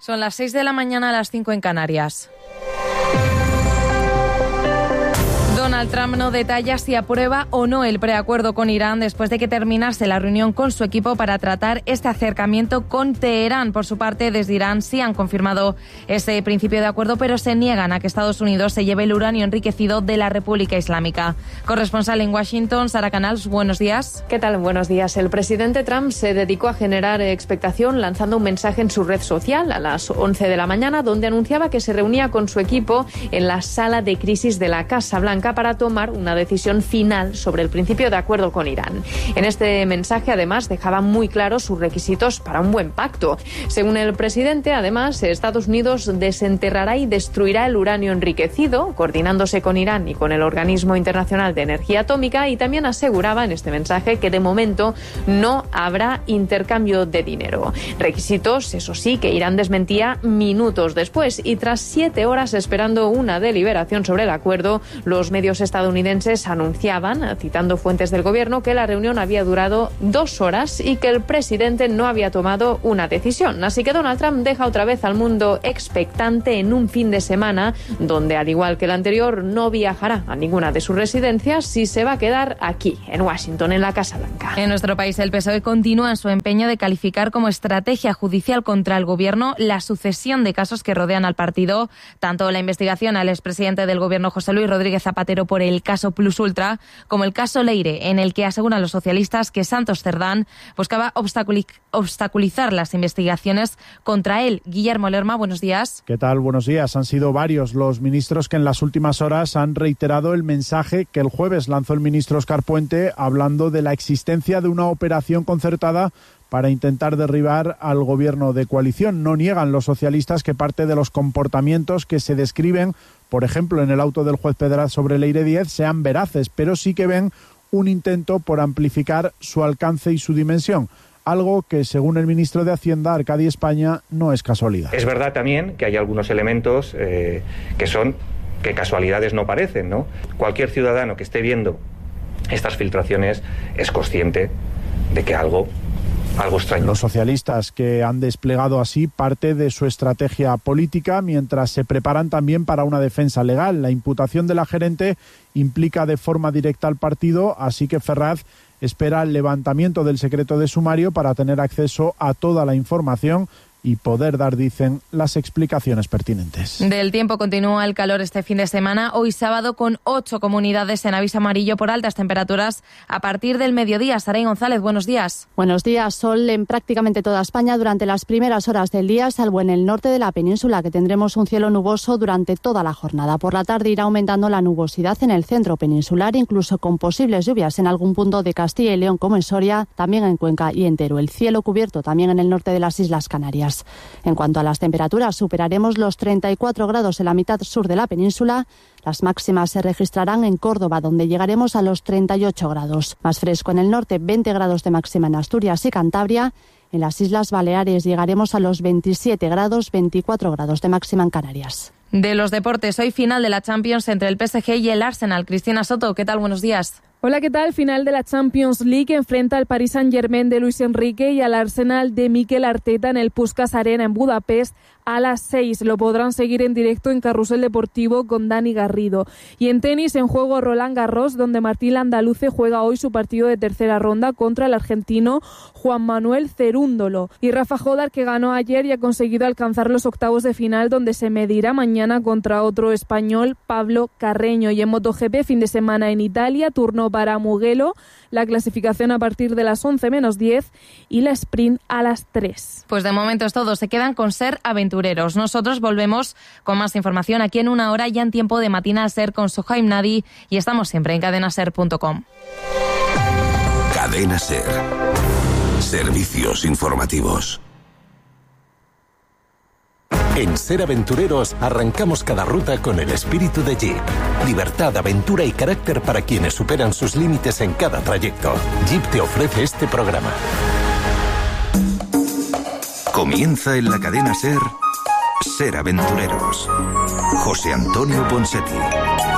Son las 6 de la mañana, a las 5 en Canarias. Donald Trump no detalla si aprueba o no el preacuerdo con Irán después de que terminase la reunión con su equipo para tratar este acercamiento con Teherán. Por su parte, desde Irán sí han confirmado ese principio de acuerdo, pero se niegan a que Estados Unidos se lleve el uranio enriquecido de la República Islámica. Corresponsal en Washington, Sara Canals, buenos días. ¿Qué tal? Buenos días. El presidente Trump se dedicó a generar expectación lanzando un mensaje en su red social a las 11 de la mañana, donde anunciaba que se reunía con su equipo en la sala de crisis de la Casa Blanca para tomar una decisión final sobre el principio de acuerdo con Irán. En este mensaje, además, dejaba muy claros sus requisitos para un buen pacto. Según el presidente, además, Estados Unidos desenterrará y destruirá el uranio enriquecido, coordinándose con Irán y con el Organismo Internacional de Energía Atómica, y también aseguraba en este mensaje que de momento no habrá intercambio de dinero. Requisitos, eso sí, que Irán desmentía minutos después, y tras 7 horas esperando una deliberación sobre el acuerdo, los medios estadounidenses anunciaban, citando fuentes del gobierno, que la reunión había durado 2 horas y que el presidente no había tomado una decisión. Así que Donald Trump deja otra vez al mundo expectante en un fin de semana donde, al igual que el anterior, no viajará a ninguna de sus residencias y se va a quedar aquí, en Washington, en la Casa Blanca. En nuestro país, el PSOE continúa en su empeño de calificar como estrategia judicial contra el gobierno la sucesión de casos que rodean al partido, tanto la investigación al expresidente del gobierno José Luis Rodríguez Zapatero por el caso Plus Ultra, como el caso Leire, en el que aseguran los socialistas que Santos Cerdán buscaba obstaculizar las investigaciones contra él. Guillermo Lerma, buenos días. ¿Qué tal? Buenos días. Han sido varios los ministros que en las últimas horas han reiterado el mensaje que el jueves lanzó el ministro Óscar Puente, hablando de la existencia de una operación concertada para intentar derribar al gobierno de coalición. No niegan los socialistas que parte de los comportamientos que se describen, por ejemplo, en el auto del juez Pedraz sobre Leire 10, sean veraces, pero sí que ven un intento por amplificar su alcance y su dimensión. Algo que, según el ministro de Hacienda, Arcadi España, no es casualidad. Es verdad también que hay algunos elementos que casualidades no parecen, ¿no? Cualquier ciudadano que esté viendo estas filtraciones es consciente de que algo extraño. Los socialistas que han desplegado así parte de su estrategia política mientras se preparan también para una defensa legal. La imputación de la gerente implica de forma directa al partido, así que Ferraz espera el levantamiento del secreto de sumario para tener acceso a toda la información y poder dar, dicen, las explicaciones pertinentes. Del tiempo continúa el calor este fin de semana, hoy sábado, con 8 comunidades en aviso amarillo por altas temperaturas a partir del mediodía. Saray González, buenos días. Buenos días. Sol en prácticamente toda España durante las primeras horas del día, salvo en el norte de la península, que tendremos un cielo nuboso durante toda la jornada. Por la tarde irá aumentando la nubosidad en el centro peninsular, incluso con posibles lluvias en algún punto de Castilla y León, como en Soria, también en Cuenca y en Teruel. El cielo cubierto también en el norte de las Islas Canarias. En cuanto a las temperaturas, superaremos los 34 grados en la mitad sur de la península. Las máximas se registrarán en Córdoba, donde llegaremos a los 38 grados. Más fresco en el norte, 20 grados de máxima en Asturias y Cantabria. En las Islas Baleares llegaremos a los 27 grados, 24 grados de máxima en Canarias. De los deportes, hoy final de la Champions entre el PSG y el Arsenal. Cristina Soto, ¿qué tal? Buenos días. Hola, ¿qué tal? Final de la Champions League enfrenta al Paris Saint-Germain de Luis Enrique y al Arsenal de Mikel Arteta en el Puskás Arena en Budapest a las 6. Lo podrán seguir en directo en Carrusel Deportivo con Dani Garrido. Y en tenis, en juego Roland Garros, donde Martín Landaluce juega hoy su partido de tercera ronda contra el argentino Juan Manuel Cerúndolo. Y Rafa Jodar, que ganó ayer y ha conseguido alcanzar los octavos de final, donde se medirá mañana contra otro español, Pablo Carreño. Y en MotoGP, fin de semana en Italia, turno para Mugello, la clasificación a partir de las 11 menos 10 y la sprint a las 3. Pues de momento es todo, se quedan con Ser Aventureros. Nosotros volvemos con más información aquí en una hora, ya en tiempo de Matinal Ser con Sohaim Nadi, y estamos siempre en cadenaser.com. Cadena Ser. Servicios informativos. En Ser Aventureros arrancamos cada ruta con el espíritu de Jeep. Libertad, aventura y carácter para quienes superan sus límites en cada trayecto. Jeep te ofrece este programa. Comienza en la cadena Ser, Ser Aventureros. José Antonio Ponseti.